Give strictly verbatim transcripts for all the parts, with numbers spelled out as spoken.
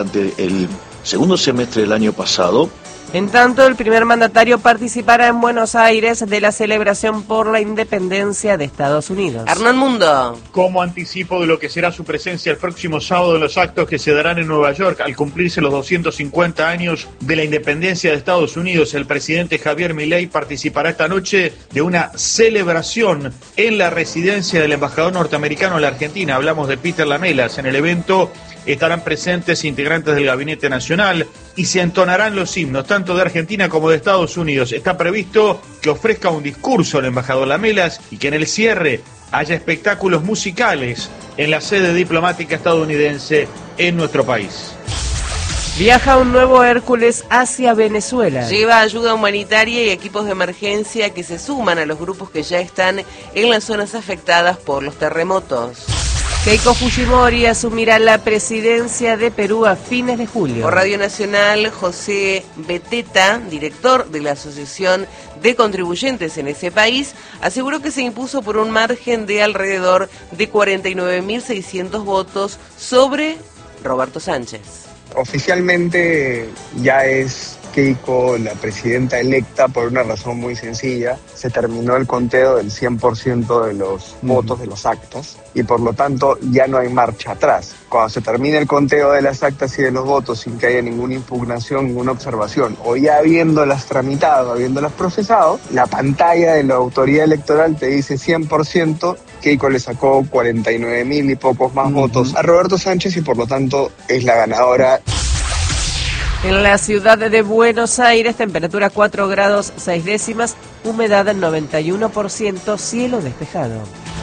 Durante el segundo semestre del año pasado. En tanto, el primer mandatario participará en Buenos Aires de la celebración por la independencia de Estados Unidos. Hernán Mundo. Como anticipo de lo que será su presencia el próximo sábado en los actos que se darán en Nueva York al cumplirse los doscientos cincuenta años de la independencia de Estados Unidos, el presidente Javier Milei participará esta noche de una celebración en la residencia del embajador norteamericano en la Argentina. Hablamos de Peter Lamelas. En el evento estarán presentes integrantes del Gabinete Nacional y se entonarán los himnos tanto de Argentina como de Estados Unidos. Está previsto que ofrezca un discurso el embajador Lamelas y que en el cierre haya espectáculos musicales en la sede diplomática estadounidense en nuestro país. Viaja un nuevo Hércules hacia Venezuela. Lleva ayuda humanitaria y equipos de emergencia que se suman a los grupos que ya están en las zonas afectadas por los terremotos. Keiko Fujimori asumirá la presidencia de Perú a fines de julio. Por Radio Nacional, José Beteta, director de la Asociación de Contribuyentes en ese país, aseguró que se impuso por un margen de alrededor de cuarenta y nueve mil seiscientos votos sobre Roberto Sánchez. Oficialmente ya es Keiko la presidenta electa por una razón muy sencilla. Se terminó el conteo del cien por ciento de los uh-huh. votos de los actas y por lo tanto ya no hay marcha atrás. Cuando se termine el conteo de las actas y de los votos sin que haya ninguna impugnación, ninguna observación, o ya habiéndolas tramitado, habiéndolas procesado, la pantalla de la autoridad electoral te dice cien por ciento, Keiko le sacó cuarenta y nueve mil y pocos más uh-huh. votos a Roberto Sánchez y por lo tanto es la ganadora. En la ciudad de Buenos Aires, temperatura cuatro grados seis décimas, humedad del noventa y uno por ciento, cielo despejado.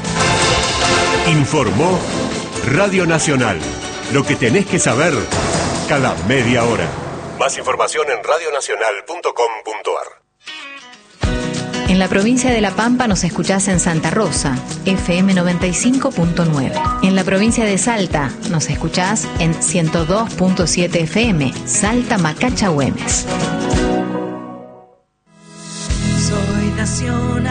Informó Radio Nacional. Lo que tenés que saber cada media hora. Más información en radio nacional punto com punto ar. En la provincia de La Pampa nos escuchás en Santa Rosa, F M noventa y cinco punto nueve. En la provincia de Salta nos escuchás en ciento dos punto siete F M, Salta Macacha Güemes. Soy nacional.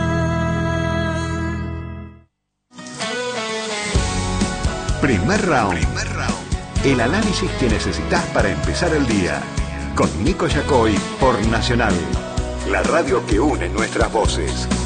Primer round. Primer round. El análisis que necesitas para empezar el día. Con Nico Yacoy por Nacional. La radio que une nuestras voces.